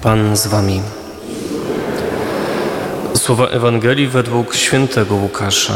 Pan z wami. Słowa Ewangelii według świętego Łukasza.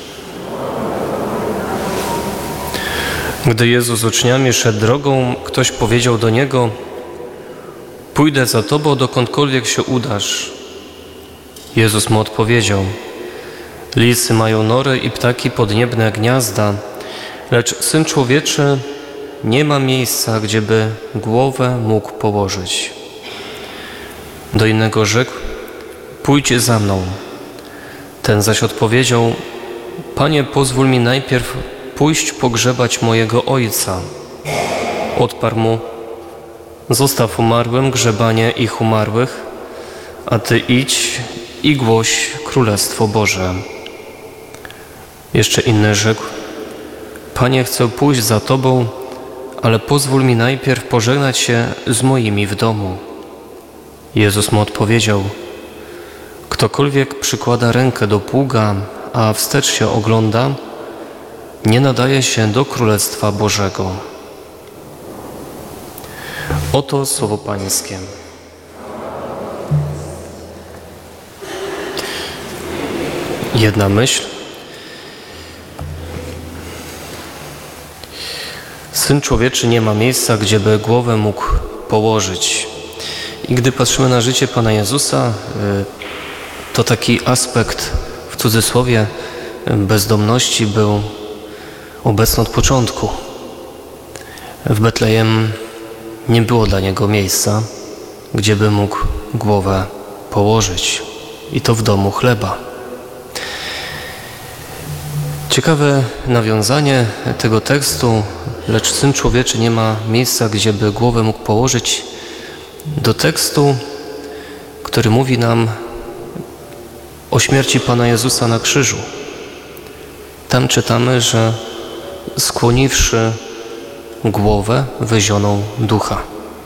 Gdy Jezus z uczniami szedł drogą, ktoś powiedział do Niego: pójdę za Tobą, dokądkolwiek się udasz. Jezus mu odpowiedział: lisy mają nory i ptaki podniebne gniazda, lecz Syn Człowieczy nie ma miejsca, gdzieby głowę mógł położyć. Do innego rzekł: pójdź za mną. Ten zaś odpowiedział: Panie, pozwól mi najpierw pójść pogrzebać mojego ojca. Odparł mu: zostaw umarłym grzebanie ich umarłych, a Ty idź i głoś Królestwo Boże. Jeszcze inny rzekł: Panie, chcę pójść za Tobą, ale pozwól mi najpierw pożegnać się z moimi w domu. Jezus mu odpowiedział: ktokolwiek przykłada rękę do pługa, a wstecz się ogląda, nie nadaje się do Królestwa Bożego. Oto słowo Pańskie. Jedna myśl. Syn Człowieczy nie ma miejsca, gdzieby głowę mógł położyć. I gdy patrzymy na życie Pana Jezusa, to taki aspekt, w cudzysłowie, bezdomności był obecny od początku. W Betlejem nie było dla Niego miejsca, gdzieby mógł głowę położyć. I to w domu chleba. Ciekawe nawiązanie tego tekstu, lecz Syn Człowieczy nie ma miejsca, gdzieby głowę mógł położyć, do tekstu, który mówi nam o śmierci Pana Jezusa na krzyżu. Tam czytamy, że skłoniwszy głowę, wyzionął ducha.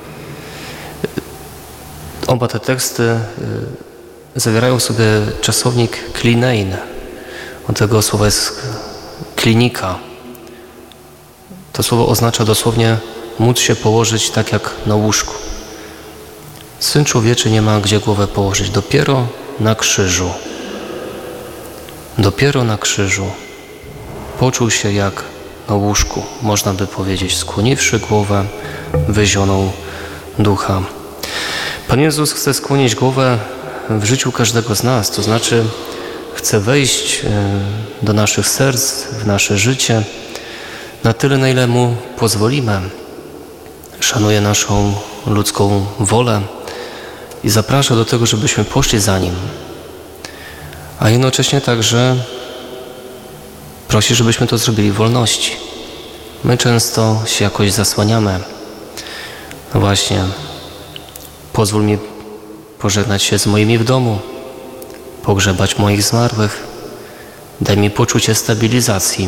Oba te teksty zawierają sobie czasownik klinein. Od tego słowa jest klinika. To słowo oznacza dosłownie móc się położyć tak jak na łóżku. Syn Człowieczy nie ma gdzie głowę położyć. Dopiero na krzyżu. Dopiero na krzyżu poczuł się jak na łóżku, można by powiedzieć, skłoniwszy głowę, wyzionął ducha. Pan Jezus chce skłonić głowę w życiu każdego z nas, to znaczy chce wejść do naszych serc, w nasze życie na tyle, na ile Mu pozwolimy. Szanuje naszą ludzką wolę i zaprasza do tego, żebyśmy poszli za Nim. A jednocześnie także prosi, żebyśmy to zrobili w wolności. My często się jakoś zasłaniamy. No właśnie, pozwól mi pożegnać się z moimi w domu, pogrzebać moich zmarłych, daj mi poczucie stabilizacji.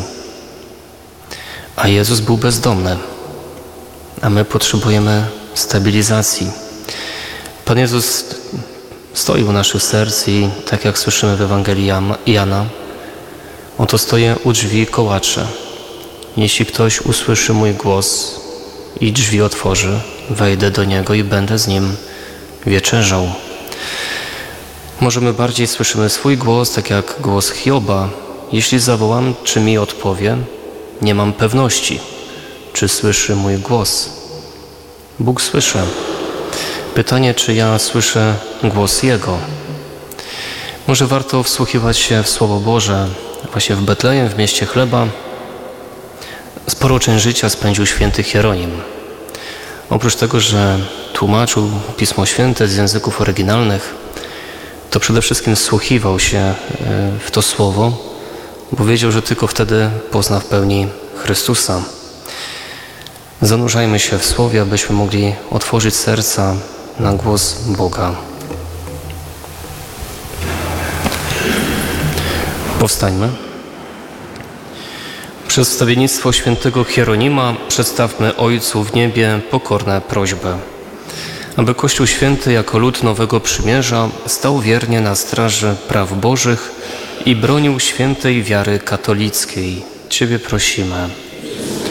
A Jezus był bezdomny, a my potrzebujemy stabilizacji. Pan Jezus stoi u naszych serc i tak jak słyszymy w Ewangelii Jana, oto stoję u drzwi i kołaczę. Jeśli ktoś usłyszy mój głos i drzwi otworzy, wejdę do niego i będę z nim wieczerzał. Może my bardziej słyszymy swój głos, tak jak głos Hioba. Jeśli zawołam, czy mi odpowie? Nie mam pewności, czy słyszy mój głos. Bóg słyszy. Pytanie, czy ja słyszę głos Jego. Może warto wsłuchiwać się w Słowo Boże. Właśnie w Betlejem, w mieście chleba, sporo część życia spędził święty Hieronim. Oprócz tego, że tłumaczył Pismo Święte z języków oryginalnych, to przede wszystkim wsłuchiwał się w to Słowo, bo wiedział, że tylko wtedy pozna w pełni Chrystusa. Zanurzajmy się w Słowie, abyśmy mogli otworzyć serca na głos Boga. Powstańmy. Przez wstawiennictwo świętego Hieronima przedstawmy Ojcu w niebie pokorne prośby, aby Kościół Święty jako lud nowego przymierza stał wiernie na straży praw Bożych i bronił świętej wiary katolickiej. Ciebie prosimy.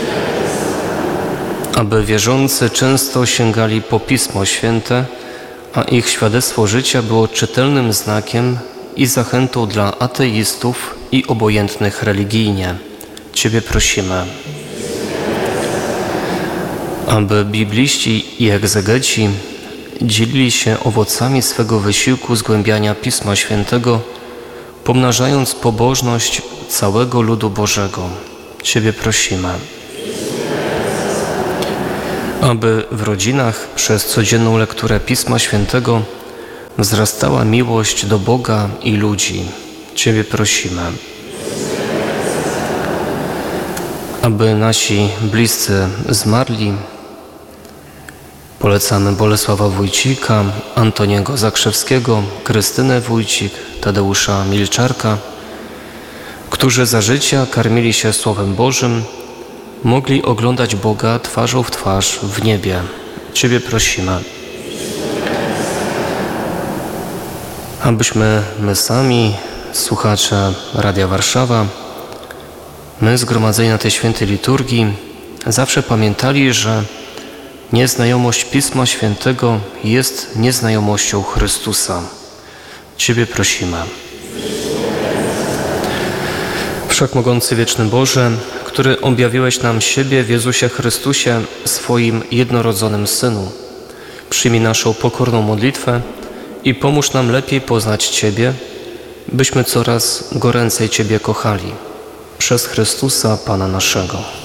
Aby wierzący często sięgali po Pismo Święte, a ich świadectwo życia było czytelnym znakiem i zachętą dla ateistów i obojętnych religijnie. Ciebie prosimy, aby bibliści i egzegeci dzielili się owocami swego wysiłku zgłębiania Pisma Świętego, pomnażając pobożność całego ludu Bożego. Ciebie prosimy, aby w rodzinach przez codzienną lekturę Pisma Świętego wzrastała miłość do Boga i ludzi. Ciebie prosimy, aby nasi bliscy zmarli, polecamy Bolesława Wójcika, Antoniego Zakrzewskiego, Krystynę Wójcik, Tadeusza Milczarka, którzy za życia karmili się Słowem Bożym, mogli oglądać Boga twarzą w twarz w niebie. Ciebie prosimy, abyśmy my sami, słuchacze Radia Warszawa, my zgromadzeni na tej świętej liturgii, zawsze pamiętali, że nieznajomość Pisma Świętego jest nieznajomością Chrystusa. Ciebie prosimy. Wszechmogący wieczny Boże, który objawiłeś nam siebie w Jezusie Chrystusie, swoim jednorodzonym Synu, przyjmij naszą pokorną modlitwę i pomóż nam lepiej poznać Ciebie, byśmy coraz goręcej Ciebie kochali. Przez Chrystusa Pana naszego.